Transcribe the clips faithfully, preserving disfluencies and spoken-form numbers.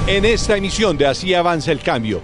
En esta emisión de Así Avanza el Cambio.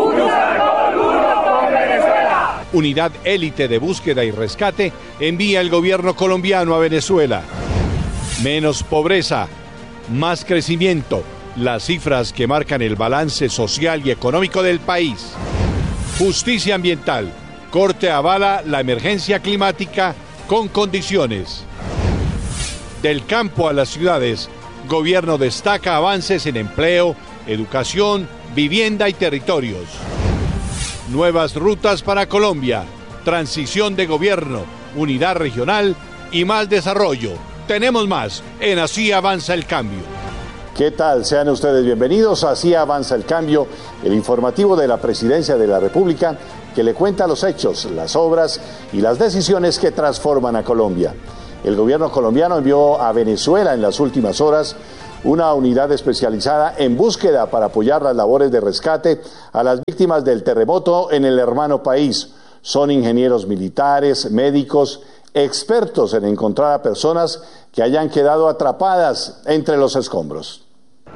Unidad élite de búsqueda y rescate envía el gobierno colombiano a Venezuela. Menos pobreza, más crecimiento, las cifras que marcan el balance social y económico del país. Justicia ambiental, Corte avala la emergencia climática con condiciones. Del campo a las ciudades, gobierno destaca avances en empleo, educación, vivienda y territorios. Nuevas rutas para Colombia, transición de gobierno, unidad regional y más desarrollo. Tenemos más en Así Avanza el Cambio. ¿Qué tal? Sean ustedes bienvenidos a Así Avanza el Cambio, el informativo de la Presidencia de la República que le cuenta los hechos, las obras y las decisiones que transforman a Colombia. El gobierno colombiano envió a Venezuela en las últimas horas una unidad especializada en búsqueda para apoyar las labores de rescate a las víctimas del terremoto en el hermano país. Son ingenieros militares, médicos, expertos en encontrar a personas que hayan quedado atrapadas entre los escombros.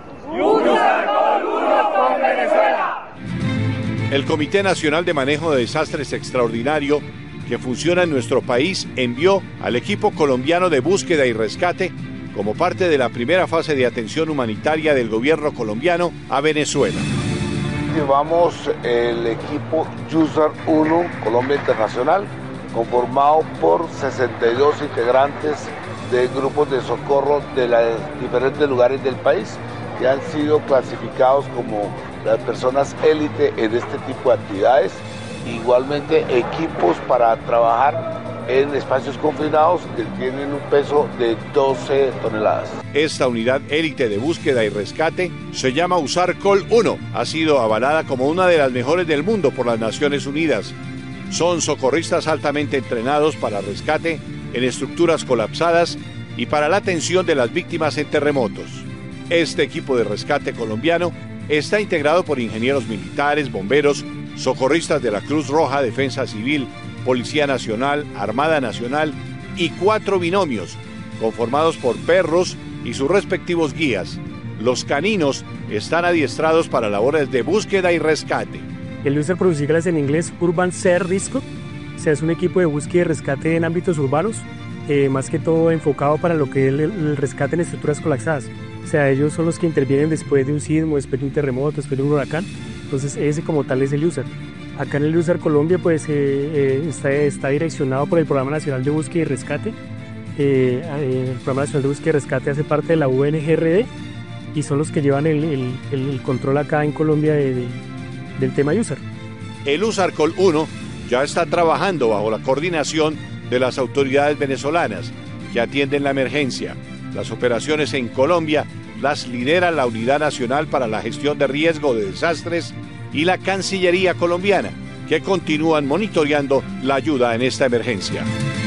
El Comité Nacional de Manejo de Desastres Extraordinario, que funciona en nuestro país, envió al equipo colombiano de búsqueda y rescate como parte de la primera fase de atención humanitaria del gobierno colombiano a Venezuela. Llevamos el equipo USAR uno Colombia Internacional, conformado por sesenta y dos integrantes de grupos de socorro de los diferentes lugares del país, que han sido clasificados como las personas élite en este tipo de actividades. Igualmente equipos para trabajar en espacios confinados que tienen un peso de doce toneladas. Esta unidad élite de búsqueda y rescate se llama USARCOL uno. Ha sido avalada como una de las mejores del mundo por las Naciones Unidas. Son socorristas altamente entrenados para rescate en estructuras colapsadas y para la atención de las víctimas en terremotos. Este equipo de rescate colombiano está integrado por ingenieros militares, bomberos, socorristas de la Cruz Roja, Defensa Civil, Policía Nacional, Armada Nacional y cuatro binomios, conformados por perros y sus respectivos guías. Los caninos están adiestrados para labores de búsqueda y rescate. El USAR, por sus siglas en inglés, Urban Search Rescue, o sea, es un equipo de búsqueda y rescate en ámbitos urbanos, eh, más que todo enfocado para lo que es el, el rescate en estructuras colapsadas. O sea, ellos son los que intervienen después de un sismo, después de un terremoto, después de un huracán. Entonces, ese como tal es el USAR. Acá en el USAR Colombia pues eh, eh, está, está direccionado por el Programa Nacional de Búsqueda y Rescate. Eh, el Programa Nacional de Búsqueda y Rescate hace parte de la U N G R D y son los que llevan el, el, el control acá en Colombia de, de, del tema USAR. El USARCOL uno ya está trabajando bajo la coordinación de las autoridades venezolanas que atienden la emergencia. Las operaciones en Colombia las lidera la Unidad Nacional para la Gestión de Riesgo de Desastres y la Cancillería colombiana, que continúan monitoreando la ayuda en esta emergencia.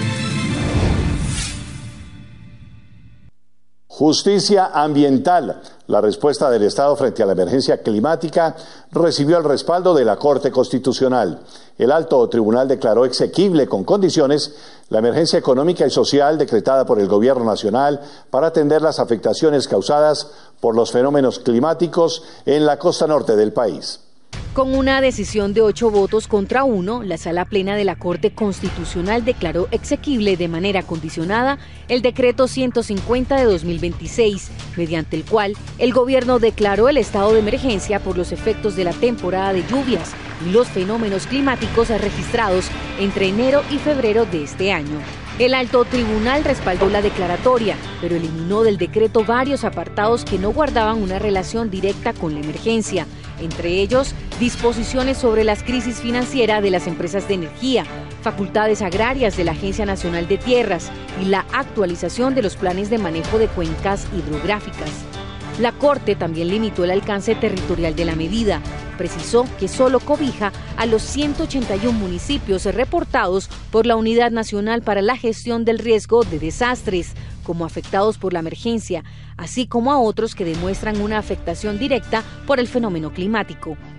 Justicia ambiental. La respuesta del Estado frente a la emergencia climática recibió el respaldo de la Corte Constitucional. El Alto Tribunal declaró exequible con condiciones la emergencia económica y social decretada por el Gobierno Nacional para atender las afectaciones causadas por los fenómenos climáticos en la costa norte del país. Con una decisión de ocho votos contra uno, la Sala Plena de la Corte Constitucional declaró exequible de manera condicionada el decreto ciento cincuenta de dos mil veintiséis, mediante el cual el gobierno declaró el estado de emergencia por los efectos de la temporada de lluvias y los fenómenos climáticos registrados entre enero y febrero de este año. El Alto Tribunal respaldó la declaratoria, pero eliminó del decreto varios apartados que no guardaban una relación directa con la emergencia, entre ellos disposiciones sobre las crisis financieras de las empresas de energía, facultades agrarias de la Agencia Nacional de Tierras y la actualización de los planes de manejo de cuencas hidrográficas. La Corte también limitó el alcance territorial de la medida. Precisó que solo cobija a los ciento ochenta y uno municipios reportados por la Unidad Nacional para la Gestión del Riesgo de Desastres como afectados por la emergencia, así como a otros que demuestran una afectación directa por el fenómeno climático.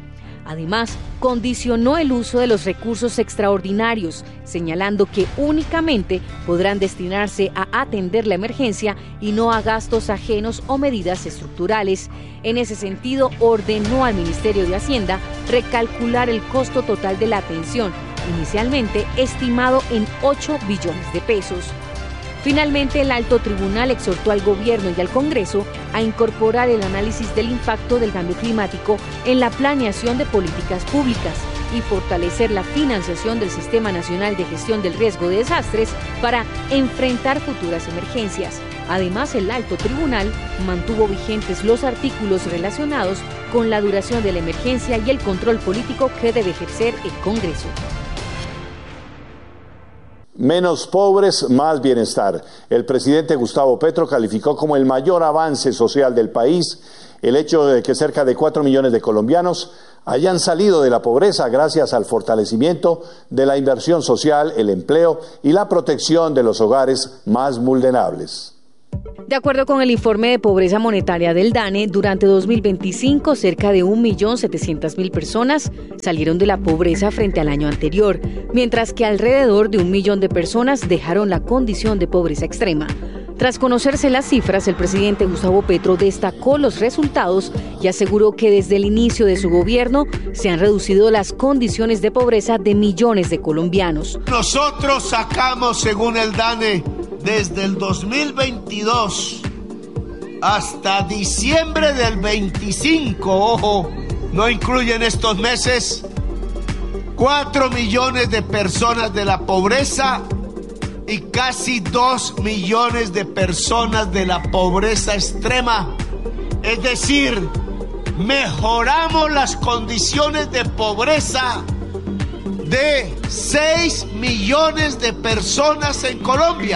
Además, condicionó el uso de los recursos extraordinarios, señalando que únicamente podrán destinarse a atender la emergencia y no a gastos ajenos o medidas estructurales. En ese sentido, ordenó al Ministerio de Hacienda recalcular el costo total de la atención, inicialmente estimado en ocho billones de pesos. Finalmente, el alto tribunal exhortó al gobierno y al Congreso a incorporar el análisis del impacto del cambio climático en la planeación de políticas públicas y fortalecer la financiación del Sistema Nacional de Gestión del Riesgo de Desastres para enfrentar futuras emergencias. Además, el alto tribunal mantuvo vigentes los artículos relacionados con la duración de la emergencia y el control político que debe ejercer el Congreso. Menos pobres, más bienestar. El presidente Gustavo Petro calificó como el mayor avance social del país el hecho de que cerca de cuatro millones de colombianos hayan salido de la pobreza gracias al fortalecimiento de la inversión social, el empleo y la protección de los hogares más vulnerables. De acuerdo con el informe de pobreza monetaria del DANE, durante dos mil veinticinco, cerca de un millón setecientas mil personas salieron de la pobreza frente al año anterior, mientras que alrededor de un millón de personas dejaron la condición de pobreza extrema. Tras conocerse las cifras, el presidente Gustavo Petro destacó los resultados y aseguró que desde el inicio de su gobierno se han reducido las condiciones de pobreza de millones de colombianos. Nosotros sacamos, según el DANE, desde el dos mil veintidós hasta diciembre del veinticinco, ojo, no incluyen estos meses, cuatro millones de personas de la pobreza y casi dos millones de personas de la pobreza extrema. Es decir, mejoramos las condiciones de pobreza de seis millones de personas en Colombia.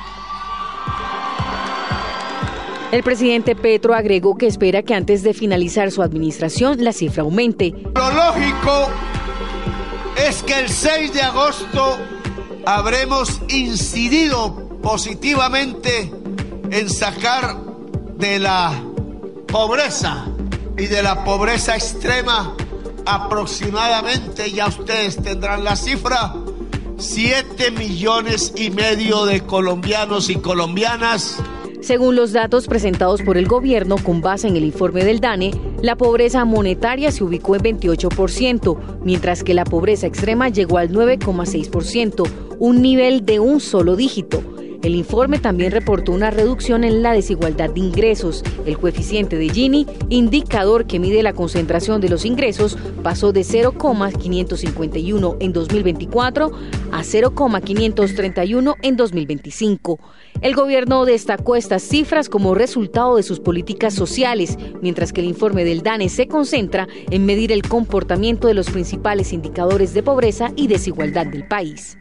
El presidente Petro agregó que espera que antes de finalizar su administración la cifra aumente. Lo lógico es que el seis de agosto habremos incidido positivamente en sacar de la pobreza y de la pobreza extrema aproximadamente, ya ustedes tendrán la cifra, siete millones y medio de colombianos y colombianas. Según los datos presentados por el gobierno con base en el informe del DANE, la pobreza monetaria se ubicó en veintiocho por ciento, mientras que la pobreza extrema llegó al nueve coma seis por ciento, un nivel de un solo dígito. El informe también reportó una reducción en la desigualdad de ingresos. El coeficiente de Gini, indicador que mide la concentración de los ingresos, pasó de cero coma quinientos cincuenta y uno en dos mil veinticuatro a cero coma quinientos treinta y uno en dos mil veinticinco. El gobierno destacó estas cifras como resultado de sus políticas sociales, mientras que el informe del DANE se concentra en medir el comportamiento de los principales indicadores de pobreza y desigualdad del país.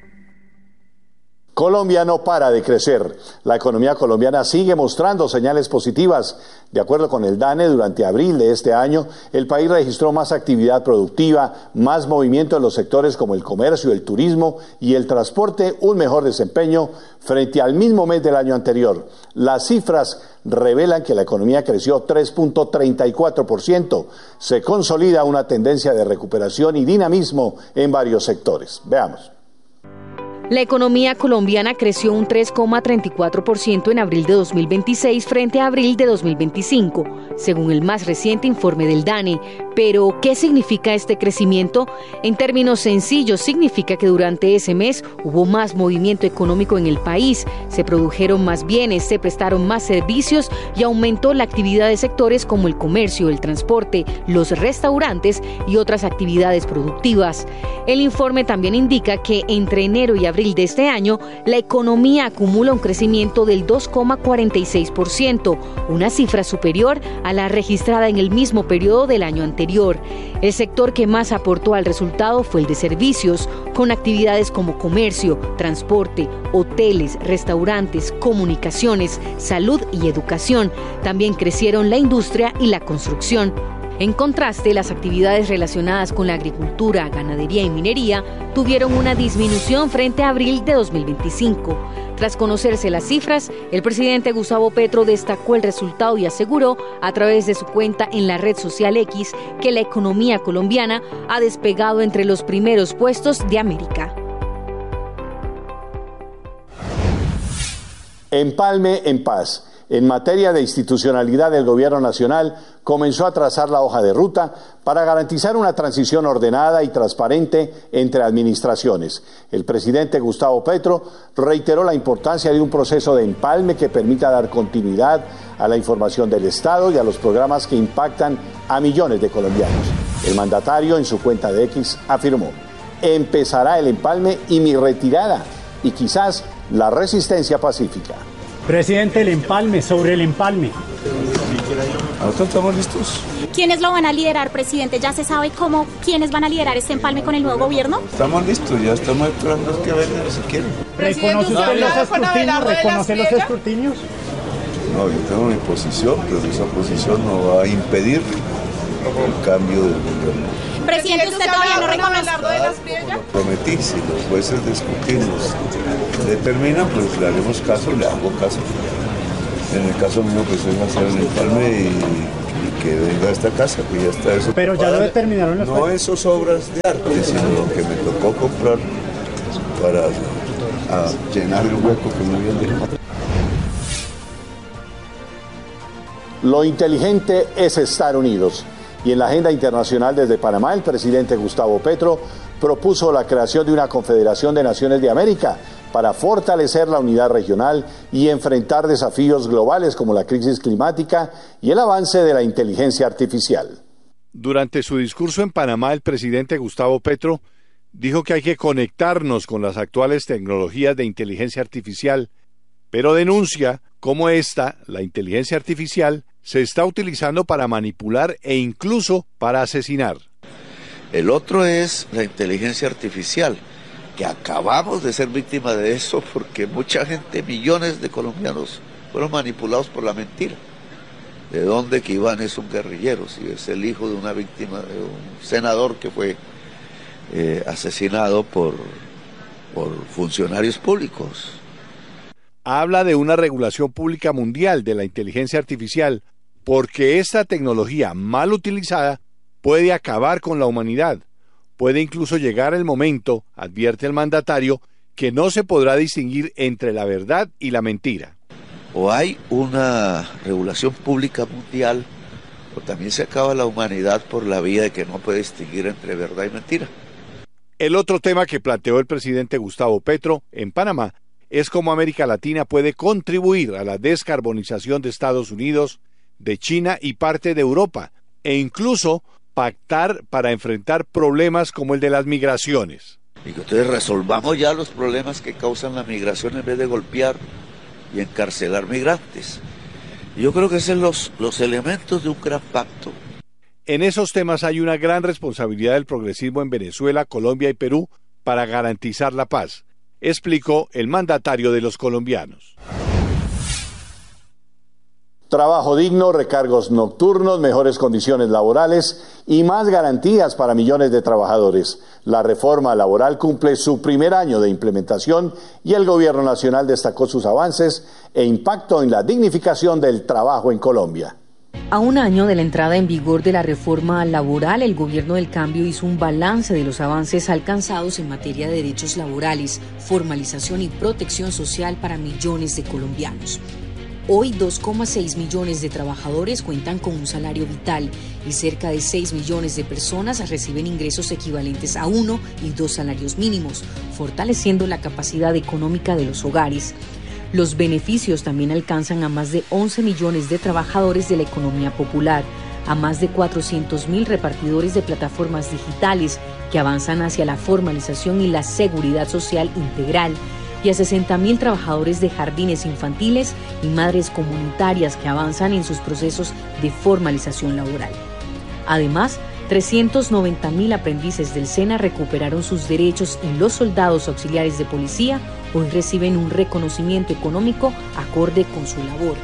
Colombia no para de crecer. La economía colombiana sigue mostrando señales positivas. De acuerdo con el DANE, durante abril de este año, el país registró más actividad productiva, más movimiento en los sectores como el comercio, el turismo y el transporte, un mejor desempeño frente al mismo mes del año anterior. Las cifras revelan que la economía creció tres punto treinta y cuatro por ciento. Se consolida una tendencia de recuperación y dinamismo en varios sectores. Veamos. La economía colombiana creció un tres coma treinta y cuatro por ciento en abril de dos mil veintiséis frente a abril de dos mil veinticinco, según el más reciente informe del DANE. Pero, ¿qué significa este crecimiento? En términos sencillos, significa que durante ese mes hubo más movimiento económico en el país, se produjeron más bienes, se prestaron más servicios y aumentó la actividad de sectores como el comercio, el transporte, los restaurantes y otras actividades productivas. El informe también indica que entre enero y abril de este año, la economía acumula un crecimiento del dos coma cuarenta y seis por ciento, una cifra superior a la registrada en el mismo periodo del año anterior. El sector que más aportó al resultado fue el de servicios, con actividades como comercio, transporte, hoteles, restaurantes, comunicaciones, salud y educación. También crecieron la industria y la construcción. En contraste, las actividades relacionadas con la agricultura, ganadería y minería tuvieron una disminución frente a abril de dos mil veinticinco. Tras conocerse las cifras, el presidente Gustavo Petro destacó el resultado y aseguró a través de su cuenta en la red social X que la economía colombiana ha despegado entre los primeros puestos de América. Empalme en paz. En materia de institucionalidad del Gobierno Nacional, comenzó a trazar la hoja de ruta para garantizar una transición ordenada y transparente entre administraciones. El presidente Gustavo Petro reiteró la importancia de un proceso de empalme que permita dar continuidad a la información del Estado y a los programas que impactan a millones de colombianos. El mandatario en su cuenta de X afirmó: empezará el empalme y mi retirada, y quizás la resistencia pacífica. Presidente, el empalme, sobre el empalme. ¿Nosotros estamos listos? ¿Quiénes lo van a liderar, presidente? ¿Ya se sabe cómo, quiénes van a liderar este empalme con el nuevo gobierno? Estamos listos, ya estamos esperando que vengan si quieren. ¿Reconoce usted los escrutinios? ¿Reconoce los escrutinios? No, yo tengo mi posición, pero esa posición no va a impedir el cambio del gobierno. Presidente, ¿usted todavía no reconoce? Como lo prometí, si los jueces de escrutinios determinan, pues le haremos caso, le hago caso. En el caso mío, pues es hacer el empalme y, y que venga a esta casa, que ya está eso. Pero ya lo determinaron los jueces. No esos obras de arte, sino lo que me tocó comprar para a llenar el hueco que me habían dejado. Lo inteligente es estar unidos. Y en la agenda internacional desde Panamá, el presidente Gustavo Petro propuso la creación de una Confederación de Naciones de América para fortalecer la unidad regional y enfrentar desafíos globales como la crisis climática y el avance de la inteligencia artificial. Durante su discurso en Panamá, el presidente Gustavo Petro dijo que hay que conectarnos con las actuales tecnologías de inteligencia artificial, pero denuncia cómo esta, la inteligencia artificial, se está utilizando para manipular e incluso para asesinar. El otro es la inteligencia artificial, que acabamos de ser víctimas de eso porque mucha gente, millones de colombianos, fueron manipulados por la mentira. De dónde que Iván es un guerrillero, si es el hijo de una víctima, de un senador que fue eh, asesinado por, por funcionarios públicos. Habla de una regulación pública mundial de la inteligencia artificial, porque esta tecnología mal utilizada puede acabar con la humanidad. Puede incluso llegar el momento, advierte el mandatario, que no se podrá distinguir entre la verdad y la mentira. O hay una regulación pública mundial, o también se acaba la humanidad por la vía de que no puede distinguir entre verdad y mentira. El otro tema que planteó el presidente Gustavo Petro en Panamá es cómo América Latina puede contribuir a la descarbonización de Estados Unidos, de China y parte de Europa, e incluso pactar para enfrentar problemas como el de las migraciones. Y que entonces resolvamos ya los problemas que causan la migración en vez de golpear y encarcelar migrantes. Y yo creo que esos son los, los elementos de un gran pacto. En esos temas hay una gran responsabilidad del progresismo en Venezuela, Colombia y Perú para garantizar la paz, explicó el mandatario de los colombianos. Trabajo digno, recargos nocturnos, mejores condiciones laborales y más garantías para millones de trabajadores. La reforma laboral cumple su primer año de implementación y el Gobierno Nacional destacó sus avances e impacto en la dignificación del trabajo en Colombia. A un año de la entrada en vigor de la reforma laboral, el Gobierno del Cambio hizo un balance de los avances alcanzados en materia de derechos laborales, formalización y protección social para millones de colombianos. Hoy, dos coma seis millones de trabajadores cuentan con un salario vital y cerca de seis millones de personas reciben ingresos equivalentes a uno y dos salarios mínimos, fortaleciendo la capacidad económica de los hogares. Los beneficios también alcanzan a más de once millones de trabajadores de la economía popular, a más de cuatrocientos mil repartidores de plataformas digitales que avanzan hacia la formalización y la seguridad social integral, y a sesenta mil trabajadores de jardines infantiles y madres comunitarias que avanzan en sus procesos de formalización laboral. Además, trescientos noventa mil aprendices del SENA recuperaron sus derechos y los soldados auxiliares de policía hoy reciben un reconocimiento económico acorde con su labor.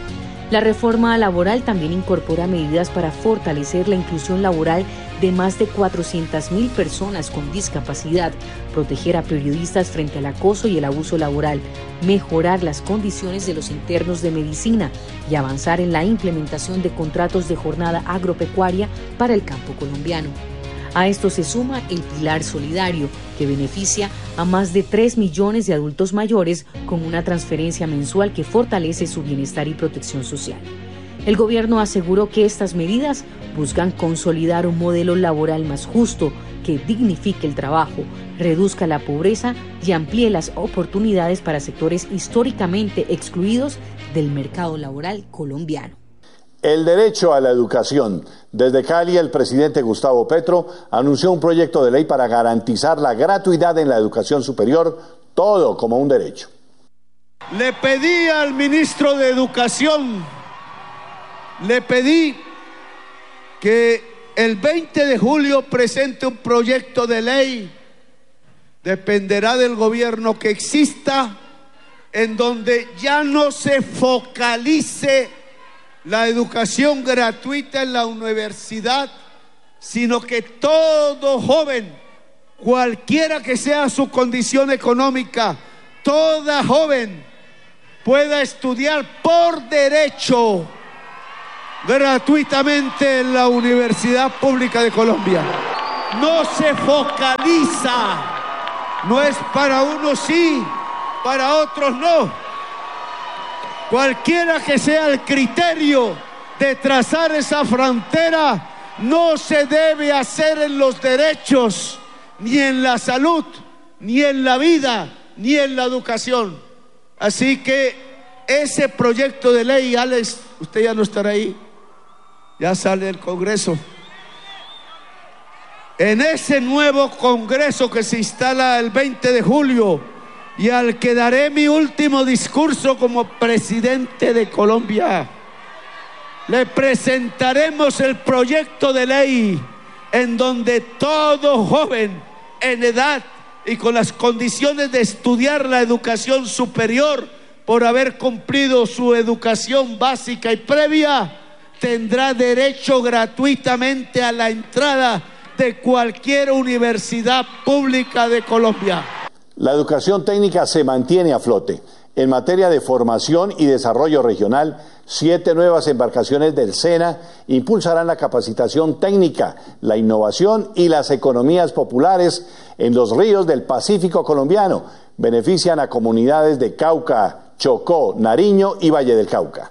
La reforma laboral también incorpora medidas para fortalecer la inclusión laboral de más de cuatrocientas mil personas con discapacidad, proteger a periodistas frente al acoso y el abuso laboral, mejorar las condiciones de los internos de medicina y avanzar en la implementación de contratos de jornada agropecuaria para el campo colombiano. A esto se suma el Pilar Solidario, que beneficia a más de tres millones de adultos mayores con una transferencia mensual que fortalece su bienestar y protección social. El gobierno aseguró que estas medidas buscan consolidar un modelo laboral más justo que dignifique el trabajo, reduzca la pobreza y amplíe las oportunidades para sectores históricamente excluidos del mercado laboral colombiano. El derecho a la educación. Desde Cali, el presidente Gustavo Petro anunció un proyecto de ley para garantizar la gratuidad en la educación superior, todo como un derecho. Le pedí al ministro de Educación, le pedí que el veinte de julio presente un proyecto de ley, dependerá del gobierno que exista, en donde ya no se focalice la educación gratuita en la universidad, sino que todo joven, cualquiera que sea su condición económica, toda joven pueda estudiar por derecho gratuitamente en la Universidad Pública de Colombia. No se focaliza, no es para unos sí, para otros no. Cualquiera que sea el criterio de trazar esa frontera, no se debe hacer en los derechos, ni en la salud, ni en la vida, ni en la educación. Así que ese proyecto de ley, Alex, usted ya no estará ahí, ya sale del Congreso. En ese nuevo Congreso que se instala el veinte de julio, y al que daré mi último discurso como presidente de Colombia, le presentaremos el proyecto de ley en donde todo joven en edad y con las condiciones de estudiar la educación superior por haber cumplido su educación básica y previa, tendrá derecho gratuitamente a la entrada de cualquier universidad pública de Colombia. La educación técnica se mantiene a flote. En materia de formación y desarrollo regional, siete nuevas embarcaciones del SENA impulsarán la capacitación técnica, la innovación y las economías populares en los ríos del Pacífico colombiano. Benefician a comunidades de Cauca, Chocó, Nariño y Valle del Cauca.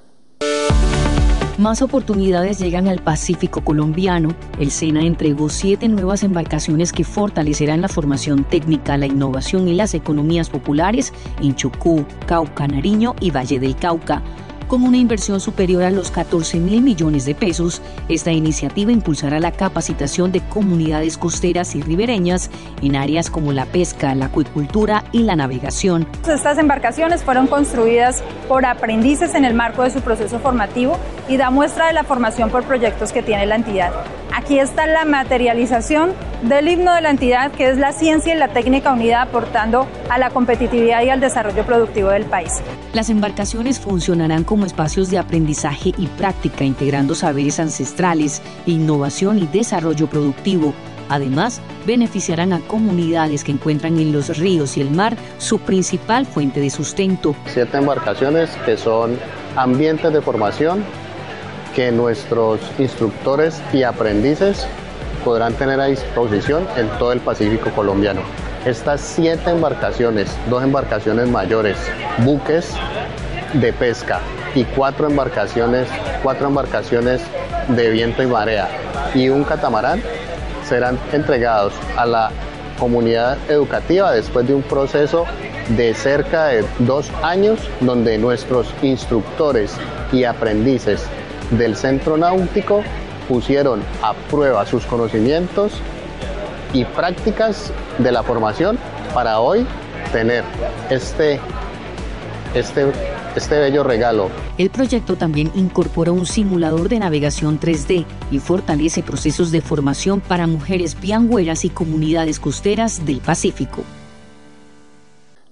Más oportunidades llegan al Pacífico colombiano. El SENA entregó siete nuevas embarcaciones que fortalecerán la formación técnica, la innovación y las economías populares en Chocó, Cauca, Nariño y Valle del Cauca. Con una inversión superior a los catorce mil millones de pesos, esta iniciativa impulsará la capacitación de comunidades costeras y ribereñas en áreas como la pesca, la acuicultura y la navegación. Estas embarcaciones fueron construidas por aprendices en el marco de su proceso formativo y da muestra de la formación por proyectos que tiene la entidad. Aquí está la materialización del himno de la entidad, que es la ciencia y la técnica unida aportando a la competitividad y al desarrollo productivo del país. Las embarcaciones funcionarán como espacios de aprendizaje y práctica, integrando saberes ancestrales, innovación y desarrollo productivo. Además, beneficiarán a comunidades que encuentran en los ríos y el mar su principal fuente de sustento. Siete embarcaciones que son ambientes de formación que nuestros instructores y aprendices podrán tener a disposición en todo el Pacífico colombiano. Estas siete embarcaciones, dos embarcaciones mayores, buques de pesca y cuatro embarcaciones, cuatro embarcaciones de viento y marea y un catamarán serán entregados a la comunidad educativa después de un proceso de cerca de dos años donde nuestros instructores y aprendices del centro náutico pusieron a prueba sus conocimientos y prácticas de la formación para hoy tener este, este, este bello regalo. El proyecto también incorpora un simulador de navegación tres D y fortalece procesos de formación para mujeres piangüeras y comunidades costeras del Pacífico.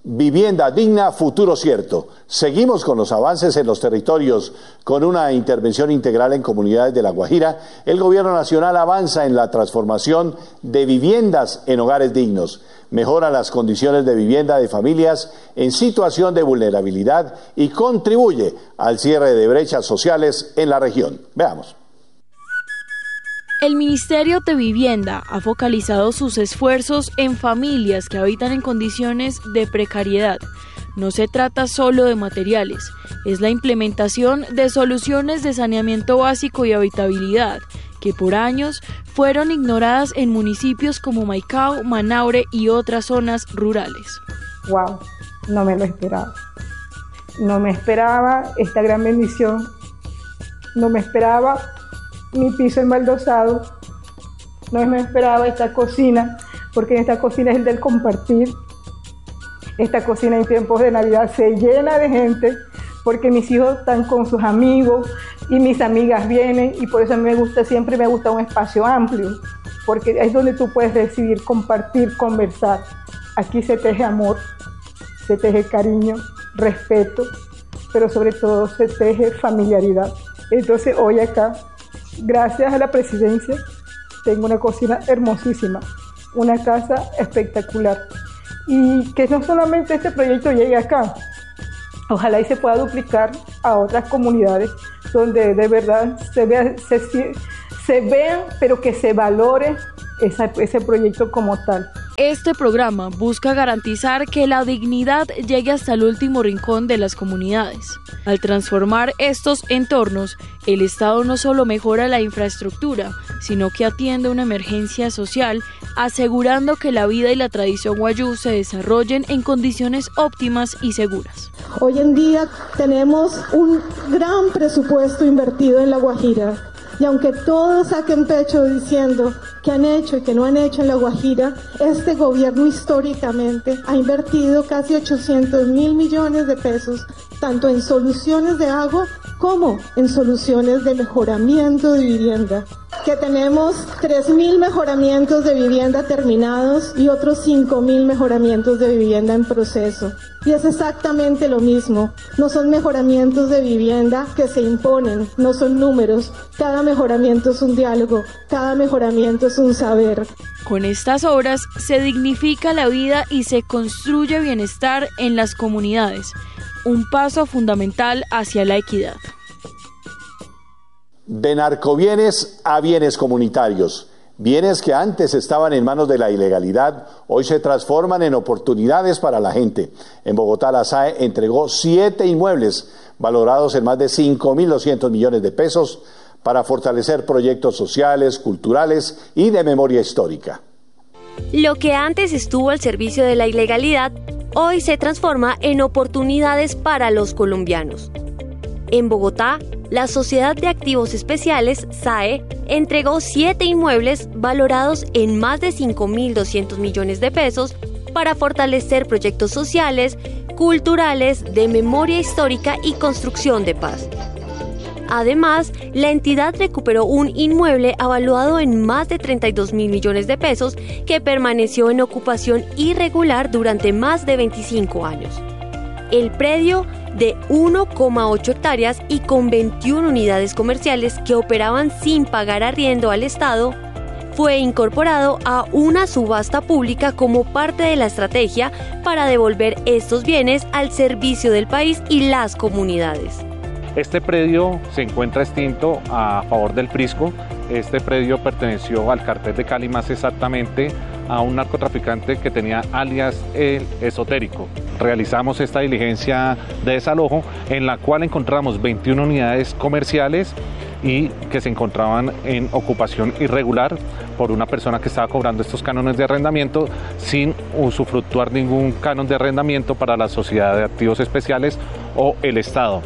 Vivienda digna, futuro cierto. Seguimos con los avances en los territorios. Con una intervención integral en comunidades de La Guajira, el gobierno nacional avanza en la transformación de viviendas en hogares dignos. Mejora las condiciones de vivienda de familias en situación de vulnerabilidad y contribuye al cierre de brechas sociales en la región. Veamos. El Ministerio de Vivienda ha focalizado sus esfuerzos en familias que habitan en condiciones de precariedad. No se trata solo de materiales, es la implementación de soluciones de saneamiento básico y habitabilidad, que por años fueron ignoradas en municipios como Maicao, Manaure y otras zonas rurales. Wow, no me lo esperaba. No me esperaba esta gran bendición. No me esperaba mi piso embaldosado. No me esperaba esta cocina, porque en esta cocina es el del compartir. Esta cocina en tiempos de Navidad se llena de gente, porque mis hijos están con sus amigos y mis amigas vienen, y por eso a mí me gusta, siempre me gusta un espacio amplio, porque es donde tú puedes recibir, compartir, conversar. Aquí se teje amor, se teje cariño, respeto, pero sobre todo se teje familiaridad. Entonces hoy acá, gracias a la presidencia, tengo una cocina hermosísima, una casa espectacular. Y que no solamente este proyecto llegue acá, ojalá y se pueda duplicar a otras comunidades donde de verdad se vea, se, se vean, pero que se valore esa, ese proyecto como tal. Este programa busca garantizar que la dignidad llegue hasta el último rincón de las comunidades. Al transformar estos entornos, el Estado no solo mejora la infraestructura, sino que atiende una emergencia social, asegurando que la vida y la tradición wayú se desarrollen en condiciones óptimas y seguras. Hoy en día tenemos un gran presupuesto invertido en La Guajira. Y aunque todos saquen pecho diciendo que han hecho y que no han hecho en La Guajira, este gobierno históricamente ha invertido casi ochocientos mil millones de pesos, tanto en soluciones de agua como en soluciones de mejoramiento de vivienda. Que tenemos tres mil mejoramientos de vivienda terminados y otros cinco mil mejoramientos de vivienda en proceso. Y es exactamente lo mismo, no son mejoramientos de vivienda que se imponen, no son números, cada mejoramiento es un diálogo, cada mejoramiento es un saber. Con estas obras se dignifica la vida y se construye bienestar en las comunidades, un paso fundamental hacia la equidad. De narcobienes a bienes comunitarios. Bienes que antes estaban en manos de la ilegalidad, hoy se transforman en oportunidades para la gente. En Bogotá, la S A E entregó siete inmuebles valorados en más de cinco mil doscientos millones de pesos para fortalecer proyectos sociales, culturales y de memoria histórica. Lo que antes estuvo al servicio de la ilegalidad, hoy se transforma en oportunidades para los colombianos. En Bogotá, la Sociedad de Activos Especiales, S A E, entregó siete inmuebles valorados en más de cinco mil doscientos millones de pesos para fortalecer proyectos sociales, culturales, de memoria histórica y construcción de paz. Además, la entidad recuperó un inmueble avaluado en más de treinta y dos mil millones de pesos que permaneció en ocupación irregular durante más de veinticinco años. El predio, de uno coma ocho hectáreas y con veintiuna unidades comerciales que operaban sin pagar arriendo al Estado, fue incorporado a una subasta pública como parte de la estrategia para devolver estos bienes al servicio del país y las comunidades. Este predio se encuentra extinto a favor del Prisco. Este predio perteneció al cartel de Cali, más exactamente a un narcotraficante que tenía alias El Esotérico. Realizamos esta diligencia de desalojo en la cual encontramos veintiuna unidades comerciales y que se encontraban en ocupación irregular por una persona que estaba cobrando estos cánones de arrendamiento sin usufructuar ningún canon de arrendamiento para la Sociedad de Activos Especiales o el Estado.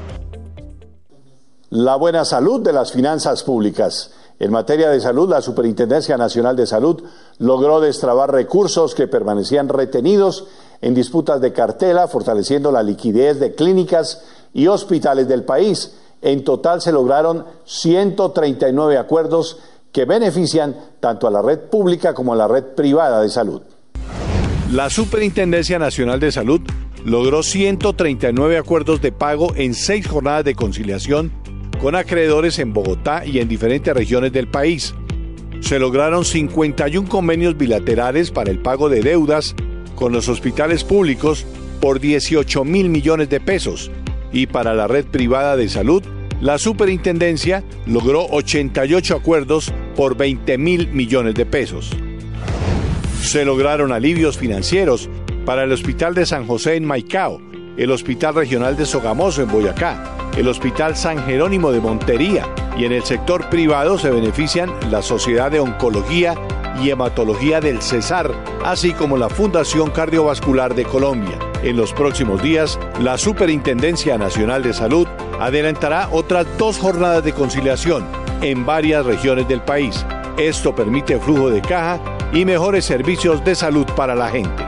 La buena salud de las finanzas públicas. En materia de salud, la Superintendencia Nacional de Salud logró destrabar recursos que permanecían retenidos en disputas de cartela, fortaleciendo la liquidez de clínicas y hospitales del país. En total se lograron ciento treinta y nueve acuerdos que benefician tanto a la red pública como a la red privada de salud. La Superintendencia Nacional de Salud logró ciento treinta y nueve acuerdos de pago en seis jornadas de conciliación con acreedores en Bogotá y en diferentes regiones del país. Se lograron cincuenta y un convenios bilaterales para el pago de deudas con los hospitales públicos por dieciocho mil millones de pesos y para la red privada de salud, la superintendencia logró ochenta y ocho acuerdos por veinte mil millones de pesos. Se lograron alivios financieros para el Hospital de San José en Maicao, el Hospital Regional de Sogamoso en Boyacá, el Hospital San Jerónimo de Montería, y en el sector privado se benefician la Sociedad de Oncología y Hematología del Cesar, así como la Fundación Cardiovascular de Colombia. En los próximos días, la Superintendencia Nacional de Salud adelantará otras dos jornadas de conciliación en varias regiones del país. Esto permite flujo de caja y mejores servicios de salud para la gente.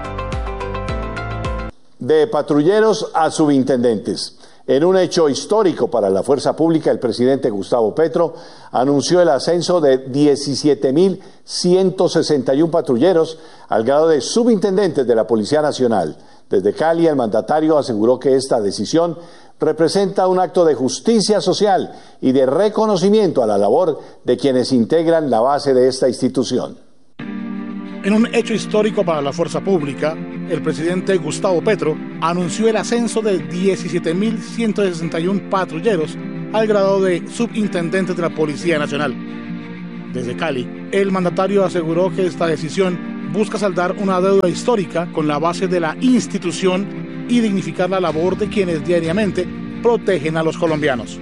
De patrulleros a subintendentes. En un hecho histórico para la fuerza pública, el presidente Gustavo Petro anunció el ascenso de diecisiete mil ciento sesenta y uno patrulleros al grado de subintendentes de la Policía Nacional. Desde Cali, el mandatario aseguró que esta decisión representa un acto de justicia social y de reconocimiento a la labor de quienes integran la base de esta institución. En un hecho histórico para la fuerza pública, el presidente Gustavo Petro anunció el ascenso de diecisiete mil ciento sesenta y uno patrulleros al grado de subintendentes de la Policía Nacional. Desde Cali, el mandatario aseguró que esta decisión busca saldar una deuda histórica con la base de la institución y dignificar la labor de quienes diariamente protegen a los colombianos.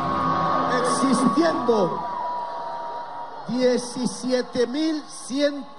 Existiendo diecisiete mil ciento